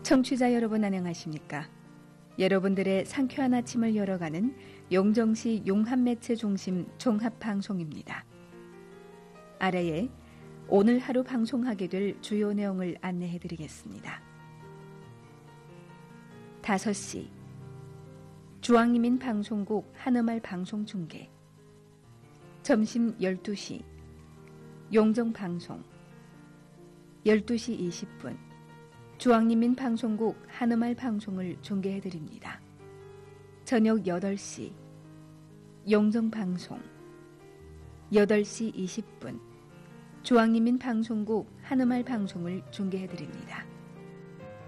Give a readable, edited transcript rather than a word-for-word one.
청취자 여러분 안녕하십니까? 여러분들의 상쾌한 아침을 열어가는 용정시 용합매체중심 종합방송입니다. 아래에 오늘 하루 방송하게 될 주요 내용을 안내해드리겠습니다. 5시 중앙이민 방송국 한음알 방송 중계, 점심 12시 용정방송, 12시 20분 중앙인민 방송국 한음알 방송을 중계해드립니다. 저녁 8시 용정방송, 8시 20분 중앙인민 방송국 한음알 방송을 중계해드립니다.